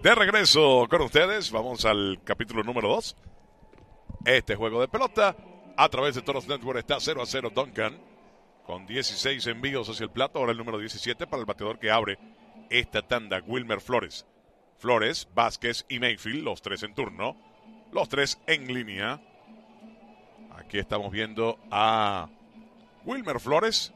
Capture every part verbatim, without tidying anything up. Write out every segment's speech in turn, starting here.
De regreso con ustedes, vamos al capítulo número dos. Este juego de pelota, a través de Toros Network, está cero a cero Duncan, con dieciséis envíos hacia el plato. Ahora el número diecisiete para el bateador que abre esta tanda, Wilmer Flores. Flores, Vázquez y Mayfield, los tres en turno, los tres en línea. Aquí estamos viendo a Wilmer Flores.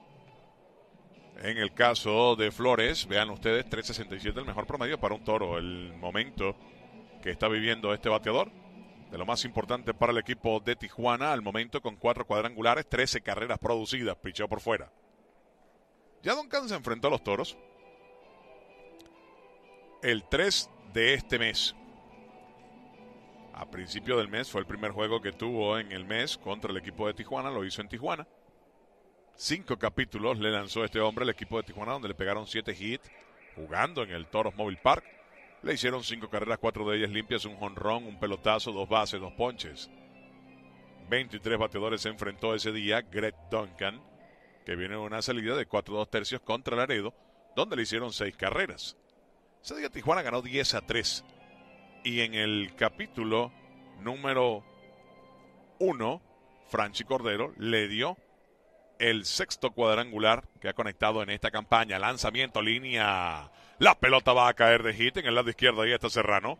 En el caso de Flores, vean ustedes, tres sesenta y siete, el mejor promedio para un toro. El momento que está viviendo este bateador, de lo más importante para el equipo de Tijuana, al momento con cuatro cuadrangulares, trece carreras producidas, picheo por fuera. Ya Duncan se enfrentó a los toros el tres de este mes. A principio del mes fue el primer juego que tuvo en el mes contra el equipo de Tijuana, lo hizo en Tijuana. Cinco capítulos le lanzó este hombre al equipo de Tijuana, donde le pegaron siete hits, jugando en el Toros Mobile Park. Le hicieron cinco carreras, cuatro de ellas limpias, un jonrón, un pelotazo, dos bases, dos ponches. veintitrés bateadores se enfrentó ese día Greg Duncan, que viene de una salida de cuatro dos tercios contra Laredo, donde le hicieron seis carreras. Ese día Tijuana ganó diez a tres. Y en el capítulo número uno, Franchi Cordero le dio el sexto cuadrangular que ha conectado en esta campaña. Lanzamiento, línea. La pelota va a caer de hit. En el lado izquierdo ahí está Serrano.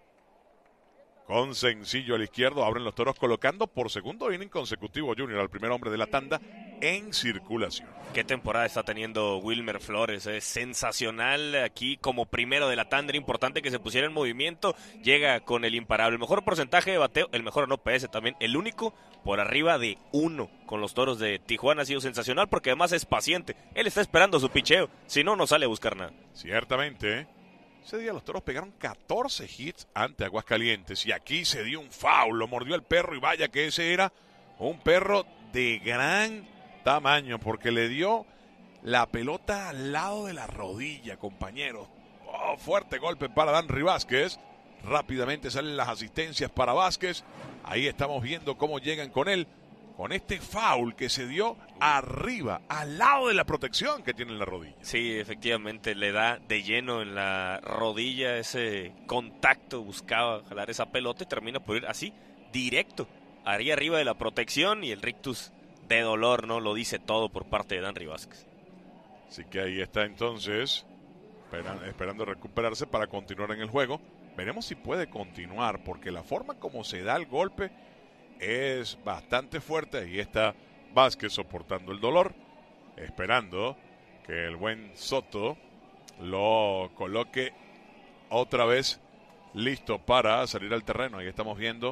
Con sencillo al izquierdo abren los toros, colocando por segundo inning consecutivo Junior al primer hombre de la tanda en circulación. Qué temporada está teniendo Wilmer Flores, es sensacional aquí como primero de la tanda. Era importante que se pusiera en movimiento, llega con el imparable, el mejor porcentaje de bateo, el mejor en O P S también, el único por arriba de uno con los toros de Tijuana. Ha sido sensacional porque además es paciente, él está esperando su picheo, si no, no sale a buscar nada. Ciertamente, ese día los toros pegaron catorce hits ante Aguascalientes y aquí se dio un foul, lo mordió el perro y vaya que ese era un perro de gran tamaño porque le dio la pelota al lado de la rodilla, compañeros. Oh, fuerte golpe para Danry Vázquez. Rápidamente salen las asistencias para Vázquez. Ahí estamos viendo cómo llegan con él, con este foul que se dio arriba, al lado de la protección que tiene en la rodilla. Sí, efectivamente, le da de lleno en la rodilla ese contacto, buscaba jalar esa pelota y termina por ir así, directo, ahí arriba de la protección, y el rictus de dolor, ¿no? Lo dice todo por parte de Danry Vázquez. Así que ahí está entonces, esperando, esperando recuperarse para continuar en el juego. Veremos si puede continuar, porque la forma como se da el golpe es bastante fuerte. Ahí está Vázquez soportando el dolor, esperando que el buen Soto lo coloque otra vez listo para salir al terreno. Ahí estamos viendo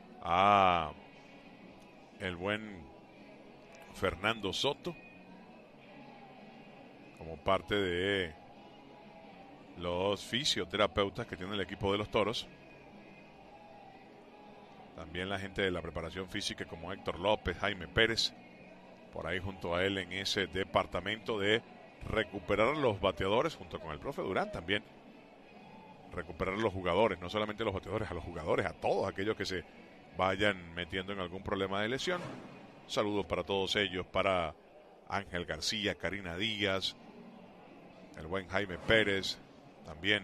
a el buen Fernando Soto como parte de los fisioterapeutas que tiene el equipo de los toros. También la gente de la preparación física como Héctor López, Jaime Pérez, por ahí junto a él en ese departamento de recuperar los bateadores, junto con el profe Durán también, recuperar los jugadores, no solamente los bateadores, a los jugadores, a todos aquellos que se vayan metiendo en algún problema de lesión. Saludos para todos ellos, para Ángel García, Karina Díaz, el buen Jaime Pérez, también